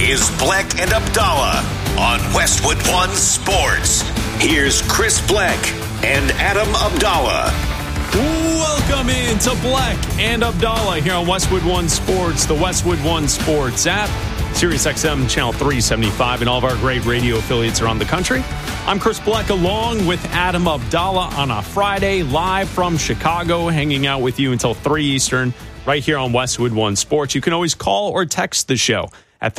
is Bleck and Abdallah on Westwood One Sports. Here's Chris Bleck and Adam Abdallah. Welcome into Bleck and Abdallah here on Westwood One Sports, the Westwood One Sports app, Sirius XM Channel 375, and all of our great radio affiliates around the country. I'm Chris Bleck along with Adam Abdallah on a Friday, live from Chicago, hanging out with you until 3 Eastern, right here on Westwood One Sports. You can always call or text the show at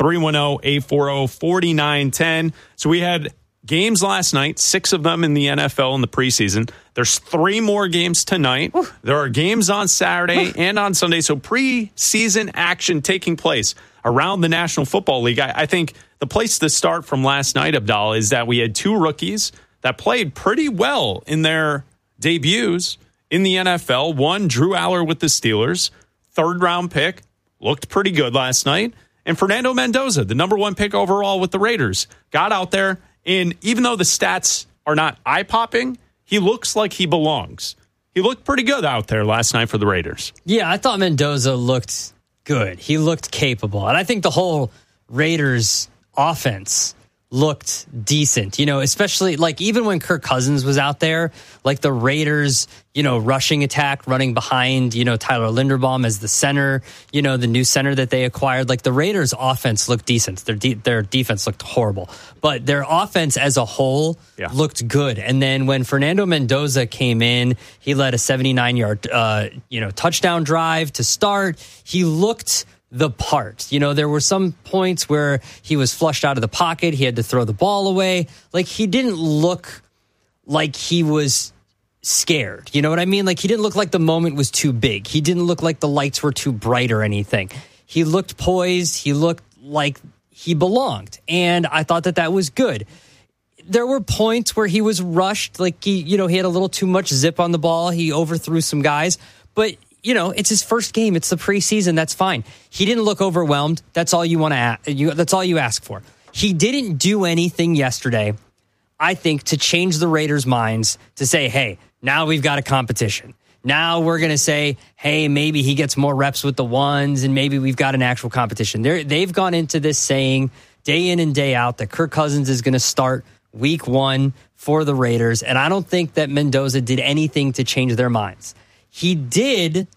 310-840-4910. So we had games last night, 6 of them in the NFL in the preseason. There's 3 more games tonight. Ooh. There are games on Saturday and on Sunday. So preseason action taking place around the National Football League. I think the place to start from last night, Abdallah, is that we had 2 rookies that played pretty well in their debuts in the NFL. One, Drew Aller with the Steelers, 3rd-round pick, looked pretty good last night. And Fernando Mendoza, the number 1 pick overall with the Raiders, got out there. And even though the stats are not eye-popping, he looks like he belongs. He looked pretty good out there last night for the Raiders. Yeah, I thought Mendoza looked good. He looked capable. And I think the whole Raiders offense looked decent, especially like even when Kirk Cousins was out there, like the Raiders, rushing attack, running behind, Tyler Linderbaum as the center, the new center that they acquired. Like the Raiders offense looked decent. Their defense looked horrible, but their offense as a whole looked good. And then when Fernando Mendoza came in, he led a 79-yard, touchdown drive to start. He looked the part. There were some points where he was flushed out of the pocket. He had to throw the ball away. Like, he didn't look like he was scared. You know what I mean? Like, he didn't look like the moment was too big. He didn't look like the lights were too bright or anything. He looked poised. He looked like he belonged. And I thought that was good. There were points where he was rushed. Like, he had a little too much zip on the ball. He overthrew some guys. But it's his first game. It's the preseason. That's fine. He didn't look overwhelmed. That's all you want to. That's all you ask for. He didn't do anything yesterday, I think, to change the Raiders' minds to say, hey, now we've got a competition. Now we're going to say, hey, maybe he gets more reps with the ones, and maybe we've got an actual competition. They've gone into this saying day in and day out that Kirk Cousins is going to start week 1 for the Raiders, and I don't think that Mendoza did anything to change their minds. He did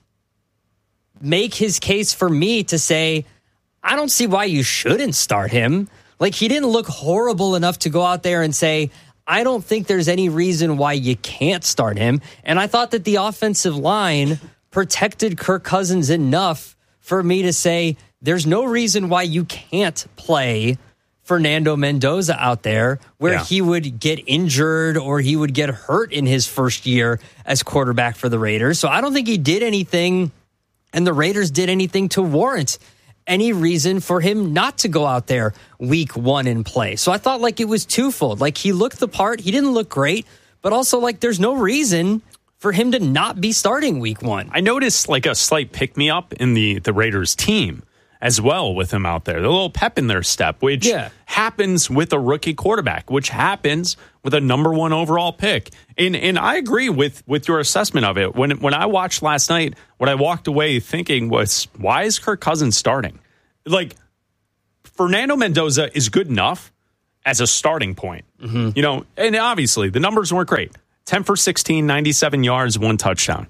make his case for me to say, I don't see why you shouldn't start him. Like, he didn't look horrible enough to go out there and say, I don't think there's any reason why you can't start him. And I thought that the offensive line protected Kirk Cousins enough for me to say, there's no reason why you can't play Fernando Mendoza out there where he would get injured or he would get hurt in his first year as quarterback for the Raiders. So I don't think he did anything, and the Raiders did anything to warrant any reason for him not to go out there week 1 and play. So I thought like it was twofold. Like, he looked the part. He didn't look great, but also like there's no reason for him to not be starting week 1. I noticed like a slight pick-me-up in the Raiders team as well with him out there. A little pep in their step, which happens with a rookie quarterback, which happens with a number 1 overall pick. And I agree with your assessment of it. When I watched last night, what I walked away thinking was, why is Kirk Cousins starting? Like, Fernando Mendoza is good enough as a starting point. Mm-hmm. And obviously the numbers weren't great. 10 for 16, 97 yards, 1 touchdown.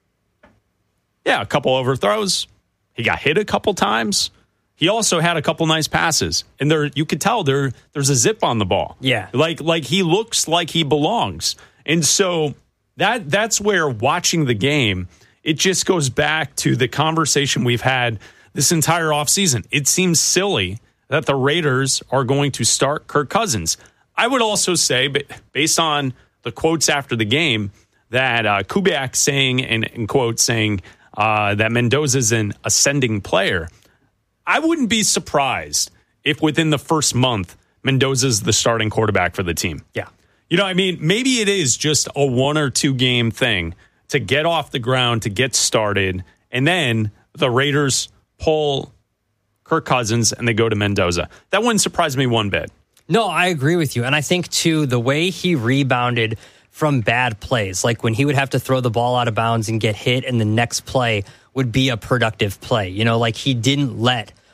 Yeah, a couple overthrows. He got hit a couple times. He also had a couple nice passes. And you could tell there's a zip on the ball. Yeah. Like he looks like he belongs. And so that's where watching the game, it just goes back to the conversation we've had this entire offseason. It seems silly that the Raiders are going to start Kirk Cousins. I would also say, based on the quotes after the game, that Kubiak saying, in quotes, saying that Mendoza's an ascending player, I wouldn't be surprised if within the first month, Mendoza's the starting quarterback for the team. Yeah. Maybe it is just a 1 or 2 game thing to get off the ground, to get started, and then the Raiders pull Kirk Cousins and they go to Mendoza. That wouldn't surprise me one bit. No, I agree with you. And I think, too, the way he rebounded from bad plays, like when he would have to throw the ball out of bounds and get hit and the next play would be a productive play. Like he didn't let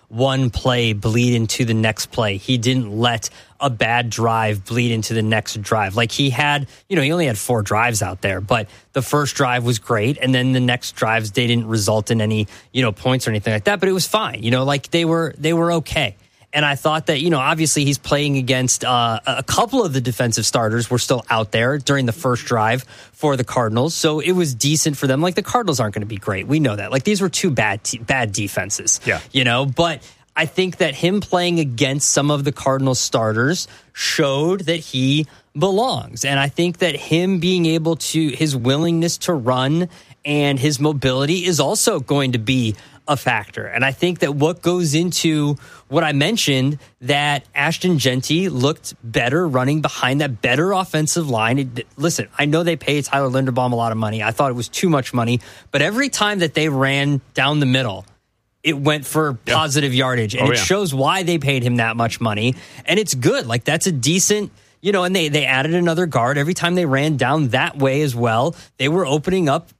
one play bleed into the next play. He didn't let a bad drive bleed into the next drive. Like he had, he only had 4 drives out there, but the first drive was great. And then the next drives, they didn't result in any, points or anything like that, but it was fine. Like they were okay. And I thought that, obviously he's playing against a couple of the defensive starters were still out there during the first drive for the Cardinals. So it was decent for them. Like the Cardinals aren't going to be great. We know that. Like these were 2 bad defenses. Yeah. But I think that him playing against some of the Cardinals starters showed that he belongs. And I think that him being able to, his willingness to run and his mobility is also going to be a factor. And I think that what goes into what I mentioned, that Ashton Jeanty looked better running behind that better offensive line. Listen, I know they paid Tyler Linderbaum a lot of money. I thought it was too much money. But every time that they ran down the middle, it went for positive yardage. And it shows why they paid him that much money. And it's good. Like that's a decent... and they added another guard. Every time they ran down that way as well, they were opening up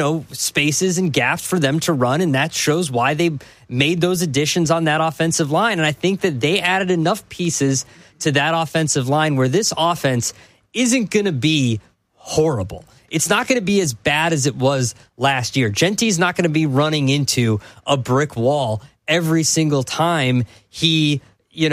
spaces and gaps for them to run, and that shows why they made those additions on that offensive line. And I think that they added enough pieces to that offensive line where this offense isn't going to be horrible. It's not going to be as bad as it was last year. Jeanty's not going to be running into a brick wall every single time he,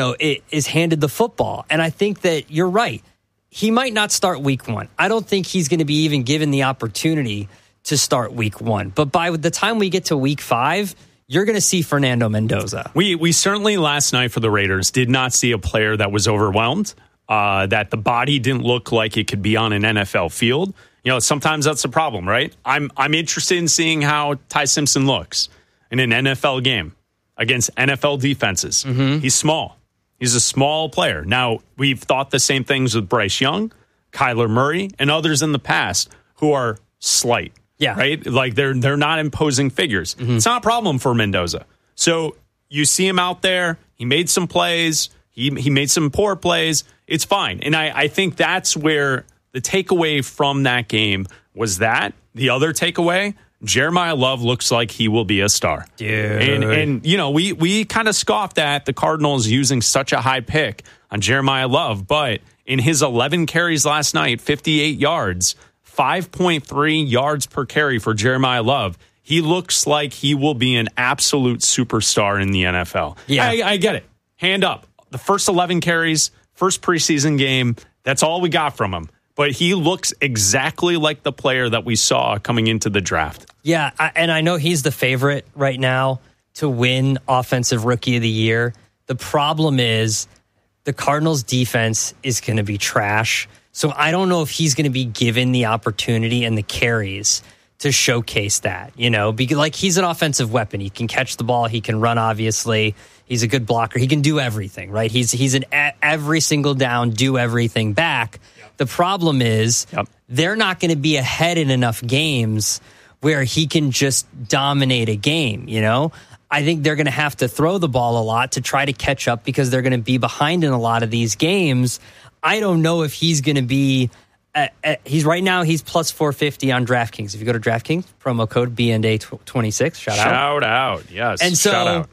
is handed the football. And I think that you're right. He might not start week 1. I don't think he's going to be even given the opportunity to start week 1. But by the time we get to week 5, you're going to see Fernando Mendoza. We certainly last night for the Raiders did not see a player that was overwhelmed, that the body didn't look like it could be on an NFL field. Sometimes that's a problem, right? I'm interested in seeing how Ty Simpson looks in an NFL game against NFL defenses. Mm-hmm. He's small. He's a small player. Now, we've thought the same things with Bryce Young, Kyler Murray, and others in the past who are slight. Yeah. Right? Like they're not imposing figures. Mm-hmm. It's not a problem for Mendoza. So you see him out there. He made some plays. He made some poor plays. It's fine. And I think that's where the takeaway from that game was that. The other takeaway, Jeremiah Love looks like he will be a star. Dude. And we kind of scoffed at the Cardinals using such a high pick on Jeremiah Love. But in his 11 carries last night, 58 yards, 5.3 yards per carry for Jeremiah Love. He looks like he will be an absolute superstar in the NFL. Yeah. I get it. Hand up. The first 11 carries, first preseason game, that's all we got from him. But he looks exactly like the player that we saw coming into the draft. Yeah, and I know he's the favorite right now to win Offensive Rookie of the Year. The problem is the Cardinals' defense is going to be trash. So I don't know if he's going to be given the opportunity and the carries to showcase that, because like he's an offensive weapon. He can catch the ball. He can run, obviously. He's a good blocker. He can do everything, right? He's an every single down, do everything back. Yep. The problem is they're not going to be ahead in enough games where he can just dominate a game, I think they're going to have to throw the ball a lot to try to catch up because they're going to be behind in a lot of these games. I don't know if he's going to be. He's right now. He's plus 450 on DraftKings. If you go to DraftKings, promo code BNDA26. Shout out. Yes. And so shout out.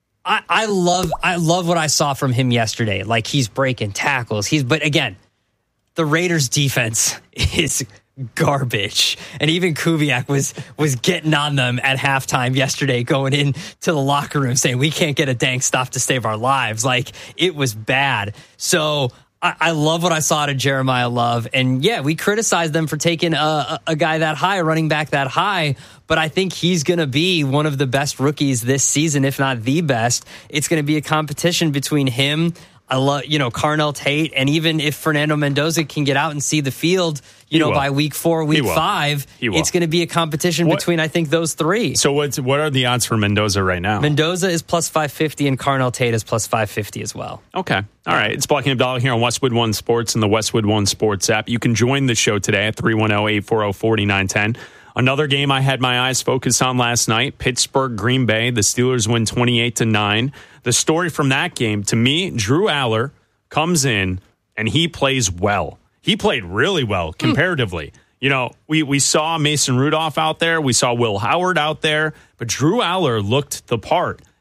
I love what I saw from him yesterday. Like he's breaking tackles. But again, the Raiders defense is garbage. And even Kubiak was getting on them at halftime yesterday, going into the locker room saying we can't get a dang stop to save our lives. Like it was bad. So I love what I saw out of Jeremiah Love. And yeah, we criticized them for taking a guy that high, a running back that high. But I think he's going to be one of the best rookies this season, if not the best. It's going to be a competition between him, I love, Carnell Tate, and even if Fernando Mendoza can get out and see the field, by week 4, week 5, it's going to be a competition between, I think, those 3. So what are the odds for Mendoza right now? Mendoza is plus 550 and Carnell Tate is plus 550 as well. Okay. All right. It's Black and Abdallah here on Westwood One Sports and the Westwood One Sports app. You can join the show today at 310-840-4910. Another game I had my eyes focused on last night, Pittsburgh, Green Bay. The Steelers win 28-9. The story from that game, to me, Drew Aller comes in and he plays well. He played really well comparatively. We saw Mason Rudolph out there. We saw Will Howard out there. But Drew Aller looked the part.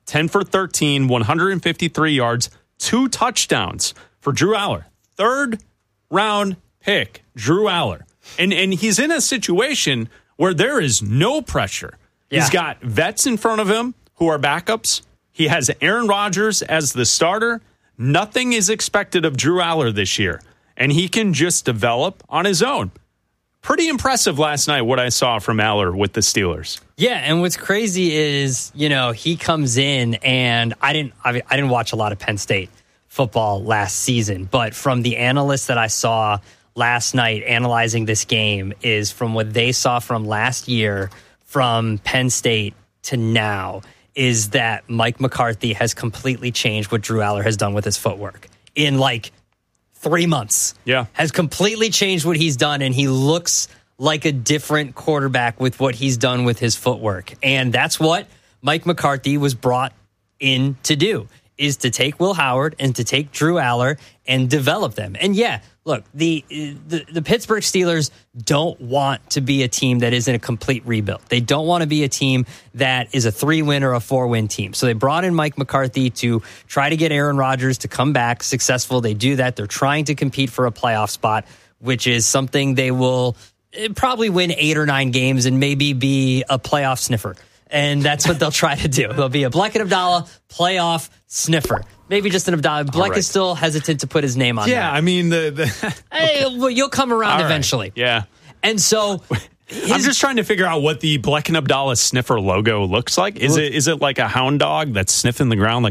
10 for 13, 153 yards, 2 touchdowns for Drew Aller. 3rd round pick, Drew Aller. And he's in a situation where there is no pressure. Yeah. He's got vets in front of him who are backups. He has Aaron Rodgers as the starter. Nothing is expected of Drew Aller this year, and he can just develop on his own. Pretty impressive last night what I saw from Aller with the Steelers. Yeah, and what's crazy is, he comes in, and I didn't watch a lot of Penn State football last season, but from the analysts that I saw last night analyzing this game is from what they saw from last year from Penn State to now is that Mike McCarthy has completely changed what Drew Aller has done with his footwork in 3 months. Yeah. Has completely changed what he's done, and he looks like a different quarterback with what he's done with his footwork. And that's what Mike McCarthy was brought in to do, is to take Will Howard and to take Drew Aller and develop them. And yeah, look, the Pittsburgh Steelers don't want to be a team that isn't a complete rebuild. They don't want to be a team that is a 3-win or a 4-win team. So they brought in Mike McCarthy to try to get Aaron Rodgers to come back successful. They do that. They're trying to compete for a playoff spot, which is something they will probably win 8 or 9 games and maybe be a playoff sniffer. And that's what they'll try to do. They'll be a Bleck and Abdallah playoff sniffer. Maybe just an Abdallah. Bleck is still hesitant to put his name on that. Yeah, I mean, hey, well, you'll come around eventually. Yeah. And so I'm just trying to figure out what the Bleck and Abdallah sniffer logo looks like. Is it like a hound dog that's sniffing the ground?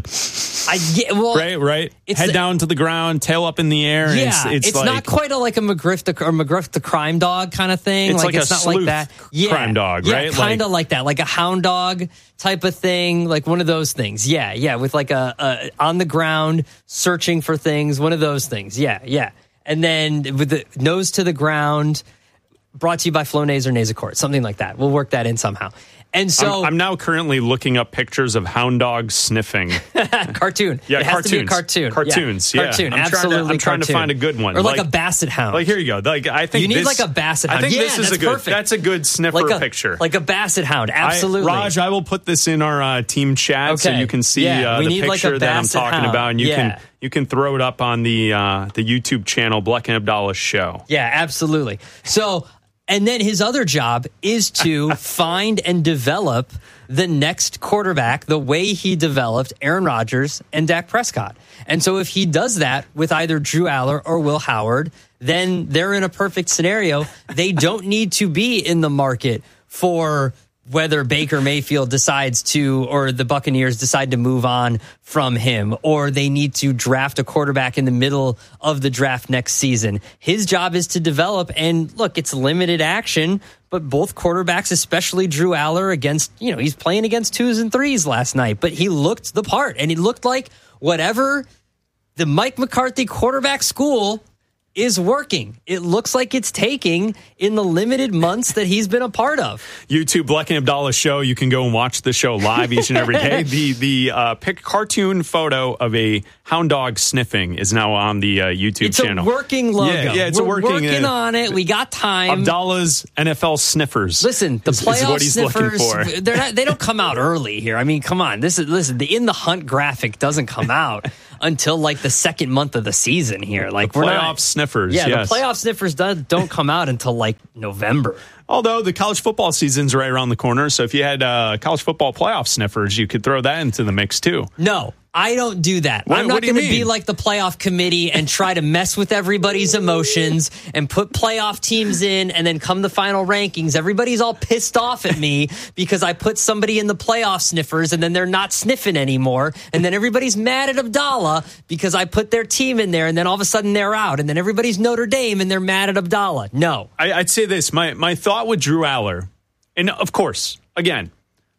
Right. Head down to the ground, tail up in the air. Yeah, it's like, not quite like a McGriff the crime dog kind of thing. It's like it's a not sleuth like that. crime dog, right? Yeah, kind of like that, like a hound dog type of thing, like one of those things. Yeah, with like a on the ground searching for things, one of those things. Yeah. And then with the nose to the ground. Brought to you by Flonase or Nasacort, something like that. We'll work that in somehow. And so I'm now currently looking up pictures of hound dogs sniffing. Cartoon. Yeah, it has to be a cartoon. Cartoons. Yeah. Cartoon. I'm trying to find a good one. Or like a basset hound. Like, here you go. Like, I think you need like a basset hound. I think this is perfect. That's a good sniffer picture. Like a basset hound. Absolutely. Raj, I will put this in our team chat so you can see the picture that I'm talking about, and you can throw it up on the YouTube channel, Bleck and Abdallah Show. Yeah, absolutely. So. And then his other job is to find and develop the next quarterback the way he developed Aaron Rodgers and Dak Prescott. And so if he does that with either Drew Aller or Will Howard, then they're in a perfect scenario. They don't need to be in the market for whether Baker Mayfield decides to, or the Buccaneers decide to move on from him, or they need to draft a quarterback in the middle of the draft next season. His job is to develop, and look, it's limited action, but both quarterbacks, especially Drew Aller against, he's playing against 2s and 3s last night, but he looked the part, and it looked like whatever the Mike McCarthy quarterback school is working. It looks like it's taking in the limited months that he's been a part of. YouTube, Bleck and Abdallah Show. You can go and watch the show live each and every day. The cartoon photo of a hound dog sniffing is now on the YouTube channel. It's a working logo. Yeah, it's We're working on it. We got time. Abdallah's NFL sniffers. Listen, the playoff is what he's sniffers, looking for. They don't come out early here. I mean, come on. The In the Hunt graphic doesn't come out until like the second month of the season here. Like the playoff sniffers. Yeah, yes. The playoff sniffers don't come out until like November. Although the college football season's right around the corner, so if you had college football playoff sniffers, you could throw that into the mix too. No, I don't do that. I'm not going to be like the playoff committee and try to mess with everybody's emotions and put playoff teams in, and then come the final rankings, everybody's all pissed off at me because I put somebody in the playoff sniffers and then they're not sniffing anymore, and then everybody's mad at Abdallah because I put their team in there, and then all of a sudden they're out, and then everybody's Notre Dame and they're mad at Abdallah. No. I'd say this. My thought with Drew Aller, and of course, again,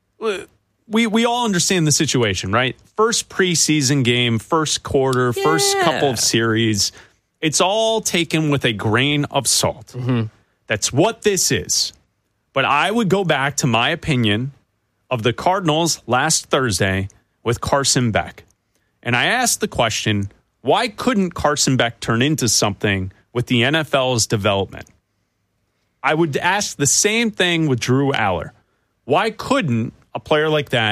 we all understand the situation, right? First preseason game, first quarter, first couple of series. It's all taken with a grain of salt. Mm-hmm. That's what this is. But I would go back to my opinion of the Cardinals last Thursday with Carson Beck. And I asked the question, why couldn't Carson Beck turn into something with the NFL's development? I would ask the same thing with Drew Aller. Why couldn't a player like that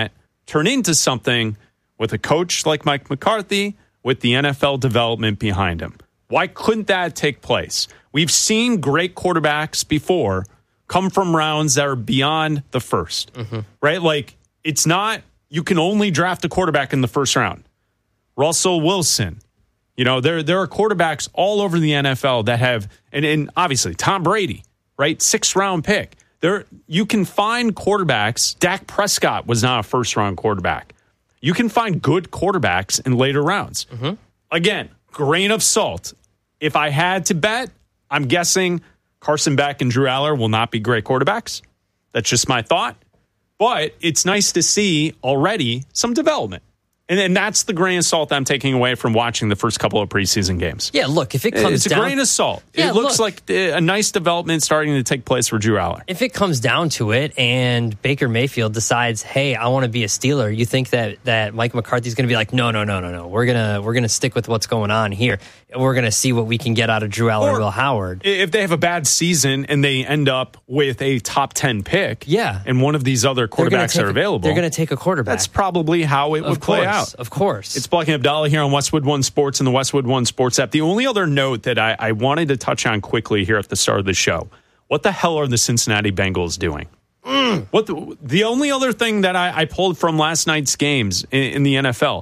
turn into something with a coach like Mike McCarthy, with the NFL development behind him? Why couldn't that take place? We've seen great quarterbacks before come from rounds that are beyond the first, right? Like, it's not, you can only draft a quarterback in the first round. Russell Wilson, there are quarterbacks all over the NFL that have, and obviously Tom Brady, right? 6th round pick. You can find quarterbacks. Dak Prescott was not a first round quarterback. You can find good quarterbacks in later rounds. Again, grain of salt. If I had to bet, I'm guessing Carson Beck and Drew Aller will not be great quarterbacks. That's just my thought. But it's nice to see already some development. And that's the grain of salt I'm taking away from watching the first couple of preseason games. Yeah, look, if it comes down... It's a grain of salt. Yeah, it looks like a nice development starting to take place for Drew Aller. If it comes down to it and Baker Mayfield decides, hey, I want to be a Steeler, you think that Mike McCarthy's going to be like, no. We're gonna stick with what's going on here. We're going to see what we can get out of Drew Aller and Will Howard. If they have a bad season and they end up with a top 10 pick, and one of these other quarterbacks are available, they're going to take a quarterback. That's probably how it would play out. Of course. It's Bleck and Abdallah here on Westwood One Sports and the Westwood One Sports app. The only other note that I wanted to touch on quickly here at the start of the show, what the hell are the Cincinnati Bengals doing? What the only other thing that I pulled from last night's games in the NFL,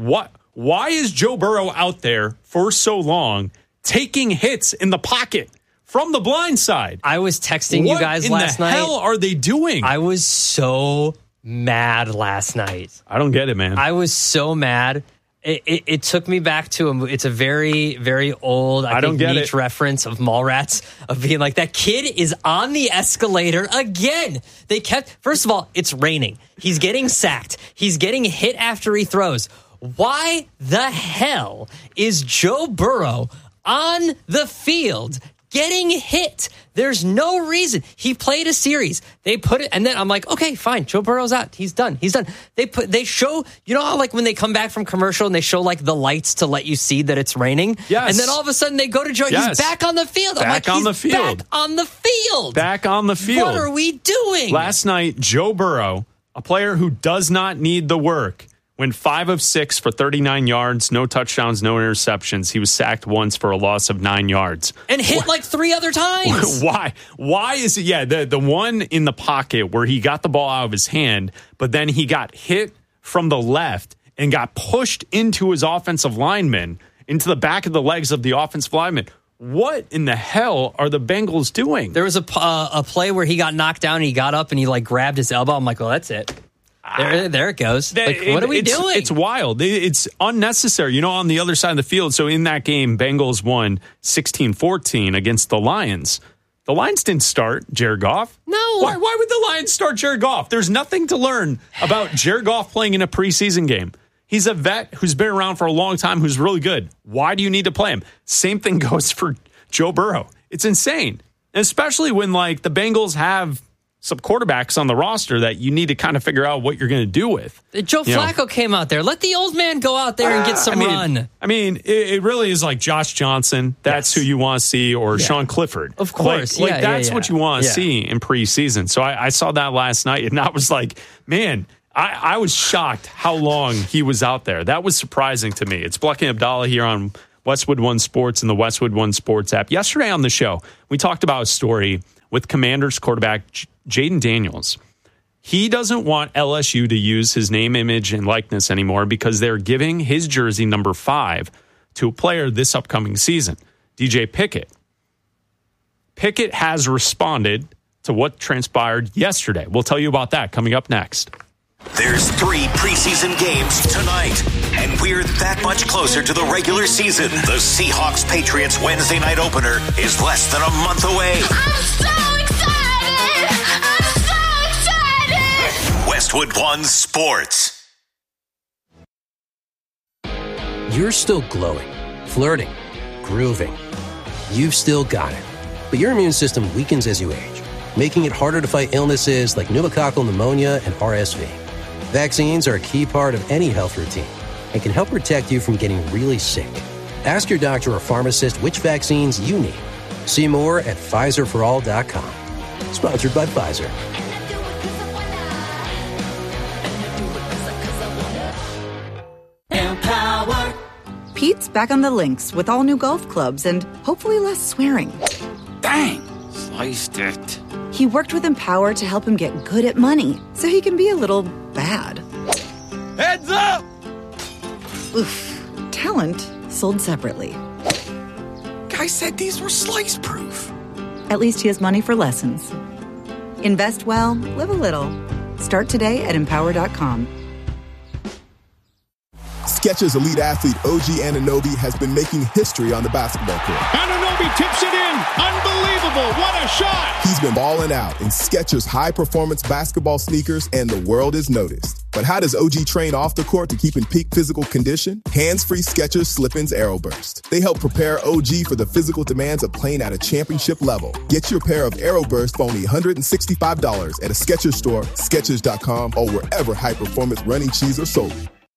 why is Joe Burrow out there for so long taking hits in the pocket from the blind side? I was texting you guys last night. What in the hell are they doing? I was so mad last night. I don't get it, man. I was so mad. It took me back to it's a very, very old, I think, niche reference of Mallrats, of being like, that kid is on the escalator again. First of all, it's raining. He's getting sacked. He's getting hit after he throws. Why the hell is Joe Burrow on the field getting hit? There's no reason. He played a series. They put it, and then I'm like, okay, fine. Joe Burrow's out. He's done. They show, how like when they come back from commercial and they show like the lights to let you see that it's raining. Yes. And then all of a sudden they go to Joe. Yes. He's back on the field. Back on the field. Back on the field. Back on the field. What are we doing? Last night, Joe Burrow, a player who does not need the work, went 5 of 6 for 39 yards, no touchdowns, no interceptions. He was sacked once for a loss of 9 yards. And hit like 3 other times. Why? Why is it? Yeah, the one in the pocket where he got the ball out of his hand, but then he got hit from the left and got pushed into his offensive lineman, into the back of the legs of the offensive lineman. What in the hell are the Bengals doing? There was a play where he got knocked down and he got up and he like grabbed his elbow. I'm like, well, that's it. There it goes. Like, what are we doing? It's wild. It's unnecessary. On the other side of the field. So in that game, Bengals won 16-14 against the Lions. The Lions didn't start Jared Goff. No. Why would the Lions start Jared Goff? There's nothing to learn about Jared Goff playing in a preseason game. He's a vet who's been around for a long time, who's really good. Why do you need to play him? Same thing goes for Joe Burrow. It's insane. And especially when the Bengals have some quarterbacks on the roster that you need to kind of figure out what you're going to do with. Joe Flacco came out there. Let the old man go out there and get some run. I mean, it really is like Josh Johnson. That's who you want to see, or Sean Clifford. Of course. That's what you want to see in preseason. So I saw that last night, and I was like, man, I was shocked how long he was out there. That was surprising to me. It's Bleck and Abdallah here on Westwood One Sports and the Westwood One Sports app. Yesterday on the show, we talked about a story with Commanders quarterback Jaden Daniels. He doesn't want LSU to use his name, image, and likeness anymore because they're giving his jersey number 5 to a player this upcoming season, DJ Pickett. Pickett has responded to what transpired yesterday. We'll tell you about that coming up next. There's 3 preseason games tonight, and we're that much closer to the regular season. The Seahawks-Patriots Wednesday night opener is less than a month away. I'm so excited! I'm so excited! Westwood One Sports. You're still glowing, flirting, grooving. You've still got it. But your immune system weakens as you age, making it harder to fight illnesses like pneumococcal pneumonia and RSV. Vaccines are a key part of any health routine and can help protect you from getting really sick. Ask your doctor or pharmacist which vaccines you need. See more at PfizerForAll.com. Sponsored by Pfizer. It's back on the links with all new golf clubs and hopefully less swearing. Dang! Sliced it. He worked with Empower to help him get good at money so he can be a little bad. Heads up! Oof. Talent sold separately. Guy said these were slice-proof. At least he has money for lessons. Invest well, live a little. Start today at Empower.com. Skechers elite athlete OG Anunoby has been making history on the basketball court. Anunoby tips it in. Unbelievable. What a shot. He's been balling out in Skechers high-performance basketball sneakers, and the world is noticed. But how does OG train off the court to keep in peak physical condition? Hands-free Skechers Slip-ins Aeroburst. They help prepare OG for the physical demands of playing at a championship level. Get your pair of Aeroburst for only $165 at a Skechers store, Skechers.com, or wherever high-performance running shoes are sold.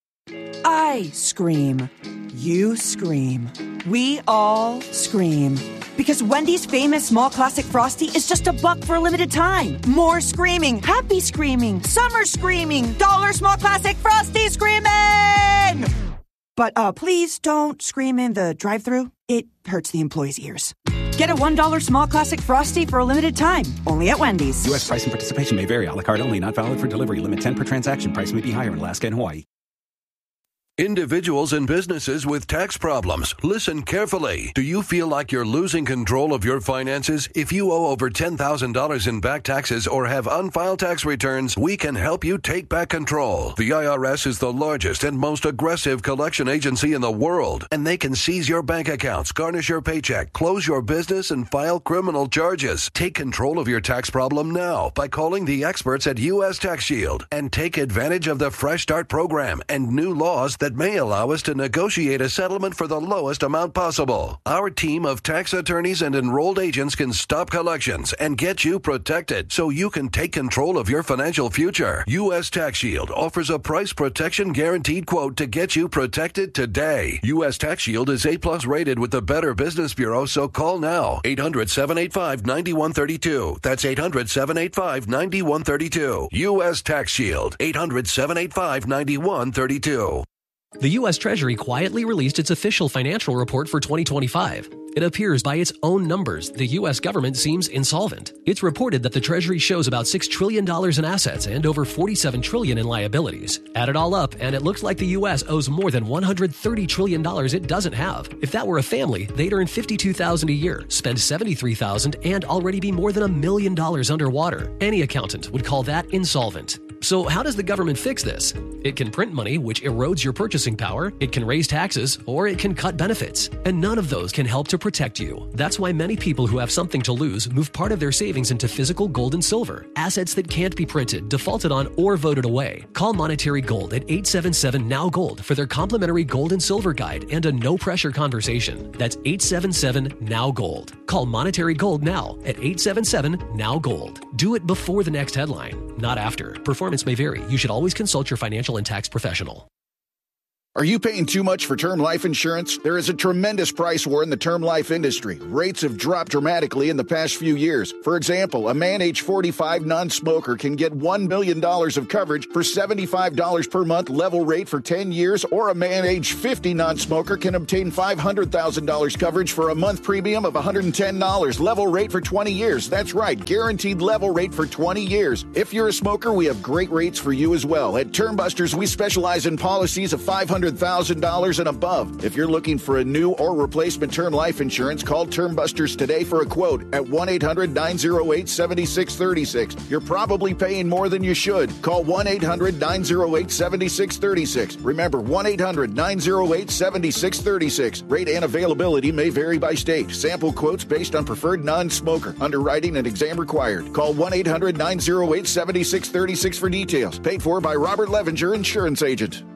I scream. You scream. We all scream. Because Wendy's famous small classic Frosty is just $1 for a limited time. More screaming, happy screaming, summer screaming, dollar small classic Frosty screaming! But please don't scream in the drive-thru. It hurts the employees' ears. Get a $1 small classic Frosty for a limited time. Only at Wendy's. U.S. price and participation may vary. A la carte only. Not valid for delivery. Limit 10 per transaction. Price may be higher in Alaska and Hawaii. Individuals and businesses with tax problems, listen carefully. Do you feel like you're losing control of your finances? If you owe over $10,000 in back taxes or have unfiled tax returns, we can help you take back control. The IRS is the largest and most aggressive collection agency in the world, and they can seize your bank accounts, garnish your paycheck, close your business, and file criminal charges. Take control of your tax problem now by calling the experts at U.S. Tax Shield and take advantage of the Fresh Start program and new laws that may allow us to negotiate a settlement for the lowest amount possible. Our team of tax attorneys and enrolled agents can stop collections and get you protected so you can take control of your financial future. U.S. Tax Shield offers a price protection guaranteed quote to get you protected today. U.S. Tax Shield is A+ rated with the Better Business Bureau, so call now. 800-785-9132. That's 800-785-9132. U.S. Tax Shield. 800-785-9132. The U.S. Treasury quietly released its official financial report for 2025. It appears by its own numbers the U.S. government seems insolvent. It's reported that the Treasury shows about $6 trillion in assets and over $47 trillion in liabilities. Add it all up, and it looks like the U.S. owes more than $130 trillion it doesn't have. If that were a family, they'd earn $52,000 a year, spend $73,000, and already be more than $1 million underwater. Any accountant would call that insolvent. So how does the government fix this? It can print money, which erodes your purchasing power, it can raise taxes, or it can cut benefits. And none of those can help to protect you. That's why many people who have something to lose move part of their savings into physical gold and silver, assets that can't be printed, defaulted on, or voted away. Call Monetary Gold at 877-NOW-GOLD for their complimentary gold and silver guide and a no-pressure conversation. That's 877-NOW-GOLD. Call Monetary Gold now at 877-NOW-GOLD. Do it before the next headline, not after. Performance may vary. You should always consult your financial and tax professional. Are you paying too much for term life insurance? There is a tremendous price war in the term life industry. Rates have dropped dramatically in the past few years. For example, a man age 45 non-smoker can get $1 million of coverage for $75 per month level rate for 10 years, or a man age 50 non-smoker can obtain $500,000 coverage for a month premium of $110 level rate for 20 years. That's right, guaranteed level rate for 20 years. If you're a smoker, we have great rates for you as well. At Termbusters, we specialize in policies of $500,000 and above. If you're looking for a new or replacement term life insurance, call Termbusters today for a quote at 1-800-908-7636. You're probably paying more than you should. Call 1-800-908-7636. Remember, 1-800-908-7636. Rate and availability may vary by state. Sample quotes based on preferred non-smoker. Underwriting and exam required. Call 1-800-908-7636 for details. Paid for by Robert Levinger, Insurance Agent.